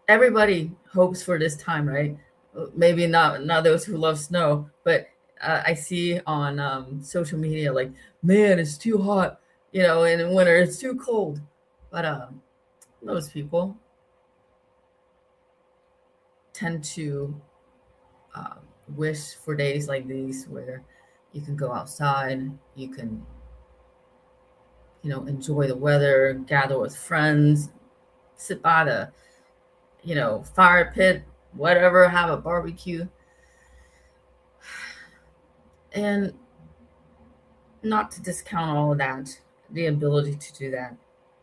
everybody hopes for this time, right? Maybe not those who love snow, but I see on social media like, man, it's too hot, in winter it's too cold. But most people tend to uh, wish for days like these where you can go outside, you can, enjoy the weather, gather with friends, sit by the, fire pit, whatever, have a barbecue. And not to discount all of that, the ability to do that.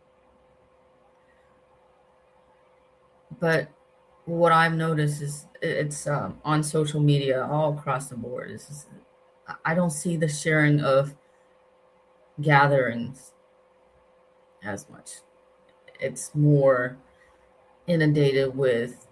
But what I've noticed is it's on social media all across the board. I don't see the sharing of gatherings as much. It's more inundated with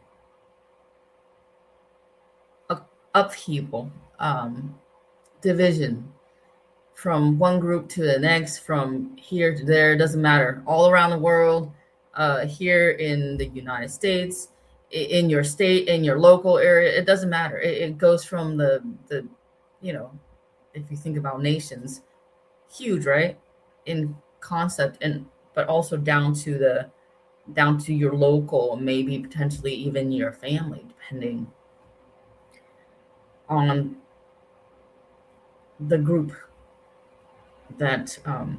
upheaval, division, from one group to the next, from here to there, doesn't matter. All around the world, here in the United States, in your state, in your local area, it doesn't matter. It goes from the, you know, if you think about nations, huge, right? In concept, and but also down to your local, maybe potentially even your family, depending on the group that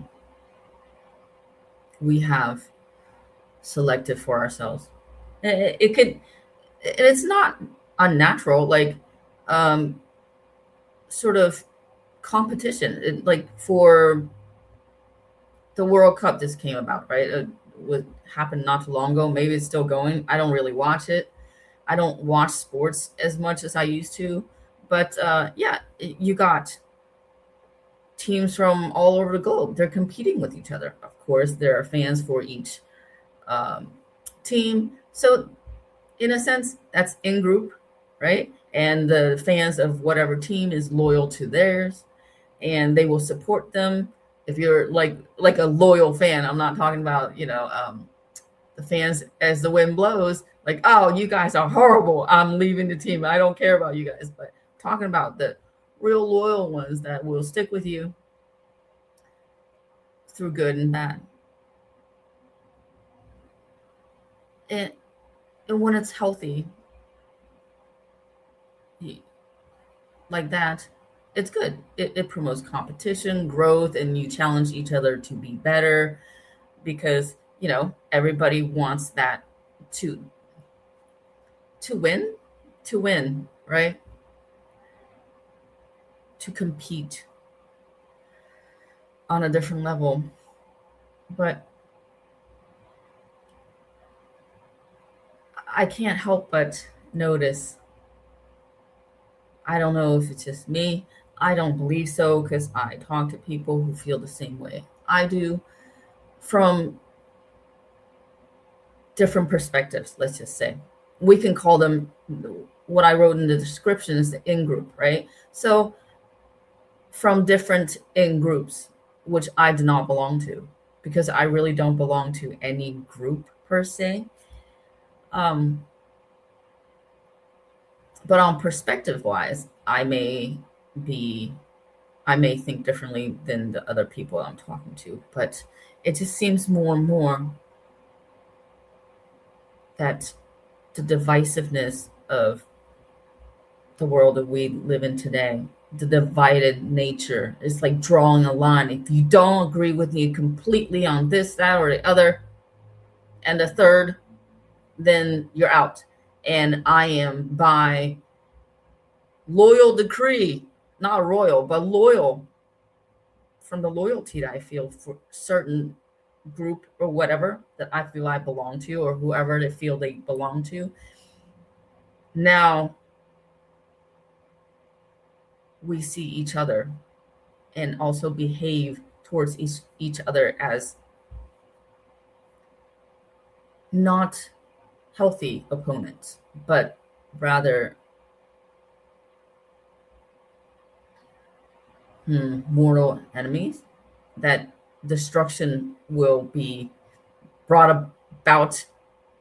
we have selected for ourselves. It could, it's not unnatural, like um, sort of competition. Like for the World Cup, this came about, right? What happened not too long ago. Maybe it's still going. I don't really watch it. I don't watch sports as much as I used to. But yeah, you got teams from all over the globe. They're competing with each other. Of course, there are fans for each um, team. So, in a sense, that's in group, right? And the fans of whatever team is loyal to theirs, and they will support them. If you're like a loyal fan, I'm not talking about the fans as the wind blows. Like, oh, you guys are horrible. I'm leaving the team. I don't care about you guys. But talking about the real loyal ones that will stick with you through good and bad. And and when it's healthy like that, it's good. It promotes competition, growth, and you challenge each other to be better because everybody wants that to to win, to win, right? To compete on a different level. But I can't help but notice. I don't know if it's just me. I don't believe so because I talk to people who feel the same way I do from different perspectives, let's just say. We can call them what I wrote in the description is the in group, right? So from different in groups, which I do not belong to, because I really don't belong to any group per se. Um, but on perspective wise, be, I may think differently than the other people I'm talking to, but it just seems more and more that the divisiveness of the world that we live in today, the divided nature, is like drawing a line. If you don't agree with me completely on this, that, or the other, and the third, then you're out. And I am by loyal decree, not royal, but loyal, from the loyalty that I feel for certain group or whatever that I feel I belong to, or whoever they feel they belong to. Now we see each other and also behave towards each other as not healthy opponents, but rather mortal enemies, that destruction will be brought about